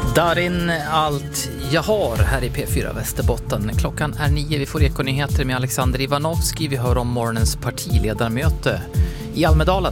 Darin allt jag har här i P4 Västerbotten. Klockan är 9. Vi får ekonyheter med Alexander Ivanovski. Vi hör om morgonens partiledarmöte i Almedalen.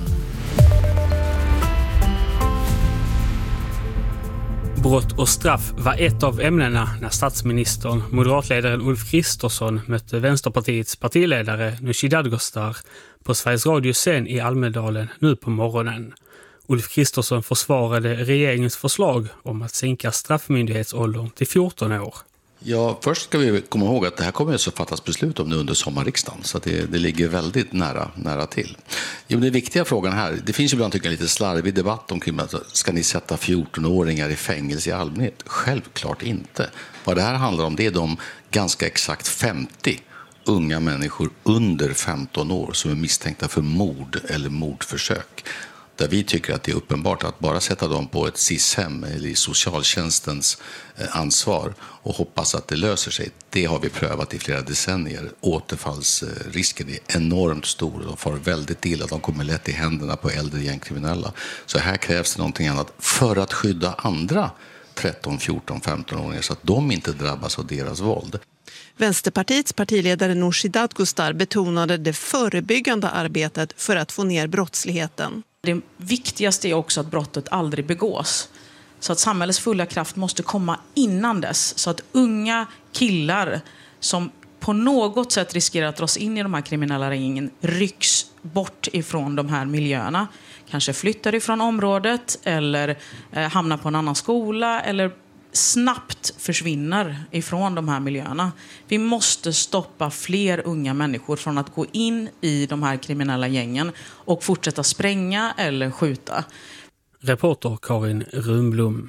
Brott och straff var ett av ämnena när statsministern, moderatledaren Ulf Kristersson, mötte Vänsterpartiets partiledare Nooshi Dadgostar på Sveriges Radios scen i Almedalen nu på morgonen. Ulf Kristersson försvarade regeringens förslag om att sänka straffmyndighetsåldern till 14 år. Ja, först ska vi komma ihåg att det här kommer att fattas beslut om nu under sommarriksdagen, så att det ligger väldigt nära till. Jo, den viktiga frågan här, det finns ju ibland tycker jag lite slarvig debatt omkring att ska ni sätta 14-åringar i fängelse i allmänhet? Självklart inte. Vad det här handlar om, det är de ganska exakt 50 unga människor under 15 år som är misstänkta för mord eller mordförsök. Där vi tycker att det är uppenbart att bara sätta dem på ett SIS-hem eller i socialtjänstens ansvar och hoppas att det löser sig. Det har vi prövat i flera decennier. Återfallsrisken är enormt stor. De får väldigt illa. De kommer lätt i händerna på äldre gängkriminella. Så här krävs det någonting annat för att skydda andra 13, 14, 15-åringar så att de inte drabbas av deras våld. Vänsterpartiets partiledare Nooshi Dadgostar betonade det förebyggande arbetet för att få ner brottsligheten. Det viktigaste är också att brottet aldrig begås. Så att samhällets fulla kraft måste komma innan dess. Så att unga killar som på något sätt riskerar att dras in i de här kriminella gängen rycks bort ifrån de här miljöerna. Kanske flyttar ifrån området eller hamnar på en annan skola eller snabbt försvinner ifrån de här miljöerna. Vi måste stoppa fler unga människor från att gå in i de här kriminella gängen och fortsätta spränga eller skjuta. Reporter Karin Runblom.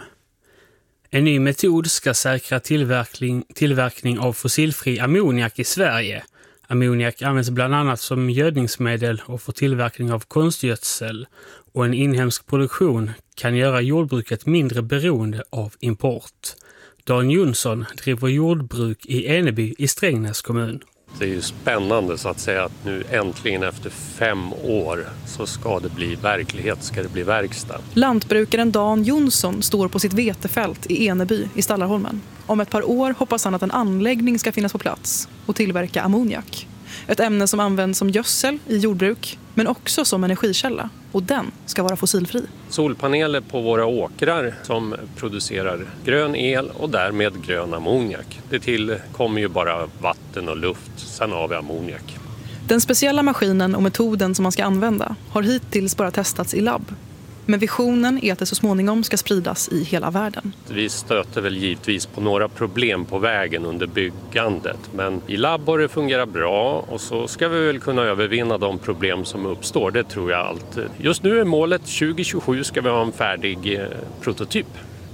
En ny metod ska säkra tillverkning av fossilfri ammoniak i Sverige. Ammoniak används bland annat som gödningsmedel och för tillverkning av konstgödsel, och en inhemsk produktion kan göra jordbruket mindre beroende av import. Dan Jonsson driver jordbruk i Eneby i Strängnäs kommun. Det är ju spännande så att säga att nu äntligen efter 5 år så ska det bli verklighet, ska det bli verkstad. Lantbrukaren Dan Jonsson står på sitt vetefält i Eneby i Stallarholmen. Om ett par år hoppas han att en anläggning ska finnas på plats och tillverka ammoniak. Ett ämne som används som gödsel i jordbruk men också som energikälla, och den ska vara fossilfri. Solpaneler på våra åkrar som producerar grön el och därmed grön ammoniak. Det tillkommer ju bara vatten och luft, sen har vi ammoniak. Den speciella maskinen och metoden som man ska använda har hittills bara testats i labb. Men visionen är att det så småningom ska spridas i hela världen. Vi stöter väl givetvis på några problem på vägen under byggandet. Men i labb har det fungerat bra och så ska vi väl kunna övervinna de problem som uppstår. Det tror jag allt. Just nu är målet 2027 ska vi ha en färdig prototyp.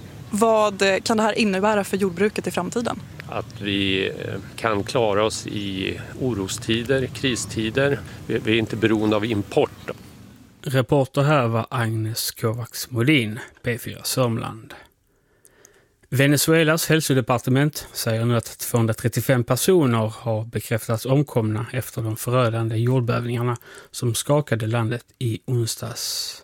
Vad kan det här innebära för jordbruket i framtiden? Att vi kan klara oss i orostider, kristider. Vi är inte beroende av import. Reporter här var Agnes Kovacs-Modin, P4 Sörmland. Venezuelas hälsodepartement säger nu att 235 personer har bekräftats omkomna efter de förödande jordbävningarna som skakade landet i onsdags.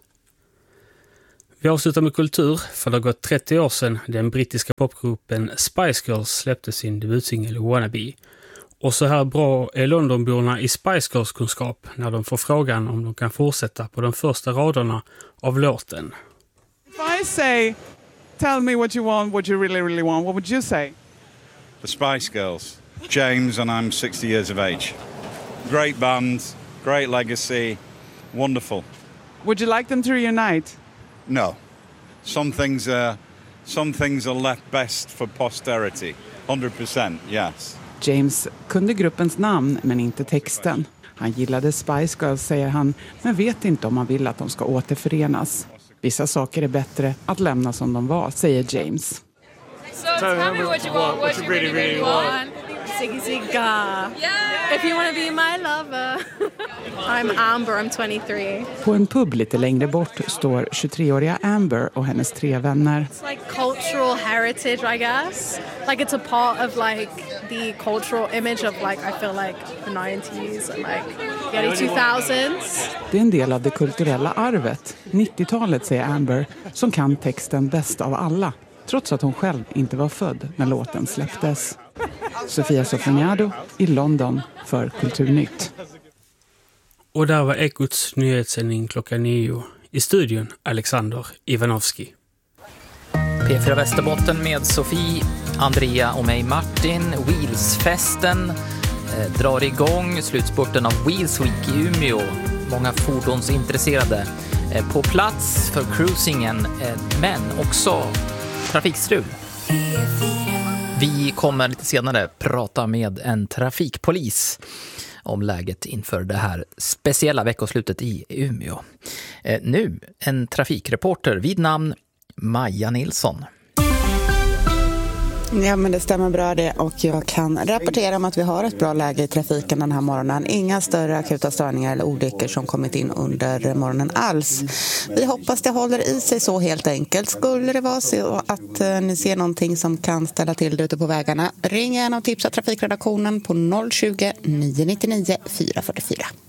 Vi avslutar med kultur, för det har gått 30 år sedan den brittiska popgruppen Spice Girls släppte sin debutsingel Wannabe. Och så här bra är Londonborna i Spice Girls kunskap när de får frågan om de kan fortsätta på de första raderna av låten. If I say, tell me what you really, really want, what would you say? The Spice Girls. James and I'm 60 years of age. Great band, great legacy, wonderful. Would you like them to reunite? No. Some things are left best for posterity. 100%, yes. James kunde gruppens namn men inte texten. Han gillade Spice Girls, säger han, men vet inte om han vill att de ska återförenas. Vissa saker är bättre att lämna som de var, säger James. So tell me what you want, what you really want. Ziggy Zigga. Yeah. If you want to be my lover. I'm Amber, I'm 23. På en pub lite längre bort står 23-åriga Amber och hennes 3 vänner. It's like cultural heritage, I guess. Like it's a part of like the cultural image of like I feel like the 90s and like the early 2000s. Det är en del av det kulturella arvet. 90-talet, säger Amber, som kan texten bäst av alla. trots att hon själv inte var född när låten släpptes. Sofia Sofroniado i London för Kulturnytt. Och där var Ekots nyhetssändning 9:00. I studion Alexander Ivanovski. P4 Västerbotten med Sofie, Andrea och mig Martin. Wheelsfesten drar igång, slutspurten av Wheels Week i Umeå. Många fordonsintresserade på plats för cruisingen, men också trafikstrul. Vi kommer lite senare prata med en trafikpolis om läget inför det här speciella veckoslutet i Umeå. Nu en trafikreporter vid namn Maja Nilsson. Ja, men det stämmer bra det, och jag kan rapportera om att vi har ett bra läge i trafiken den här morgonen. Inga större akuta störningar eller olyckor som kommit in under morgonen alls. Vi hoppas det håller i sig så helt enkelt. Skulle det vara så att ni ser någonting som kan ställa till det ute på vägarna, ring gärna och tipsa trafikredaktionen på 020 999 444.